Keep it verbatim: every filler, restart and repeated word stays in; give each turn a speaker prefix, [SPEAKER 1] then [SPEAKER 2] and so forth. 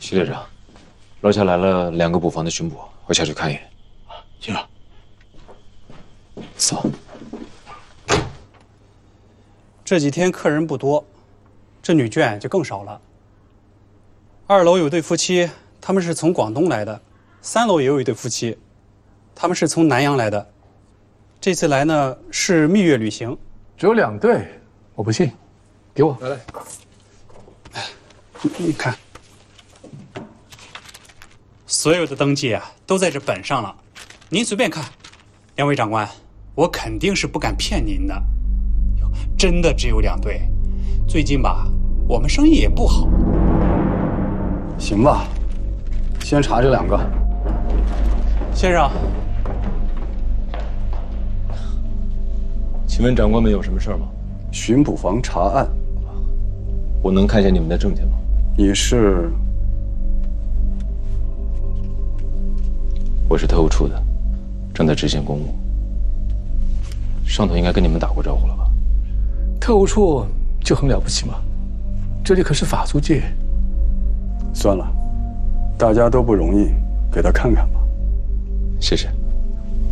[SPEAKER 1] 徐队长，楼下来了两个捕房的巡捕，我下去看一眼。
[SPEAKER 2] 行。
[SPEAKER 1] 走。
[SPEAKER 3] 这几天客人不多，这女眷就更少了。二楼有对夫妻，他们是从广东来的；三楼也有一对夫妻，他们是从南洋来的。这次来呢是蜜月旅行。
[SPEAKER 2] 只有两对，我不信，给我。来来。
[SPEAKER 3] 你看，所有的登记啊都在这本上了，您随便看。两位长官，我肯定是不敢骗您的，真的只有两对。最近吧，我们生意也不好。
[SPEAKER 4] 行吧，先查这两个。
[SPEAKER 3] 先生，
[SPEAKER 1] 请问长官们有什么事吗？
[SPEAKER 4] 巡捕房查案。
[SPEAKER 1] 我能看一下你们的证件吗？
[SPEAKER 4] 你是？
[SPEAKER 1] 我是特务处的，正在执行公务。上头应该跟你们打过招呼了吧？
[SPEAKER 2] 特务处就很了不起吗？这里可是法租界。
[SPEAKER 4] 算了，大家都不容易，给他看看吧。
[SPEAKER 1] 谢谢。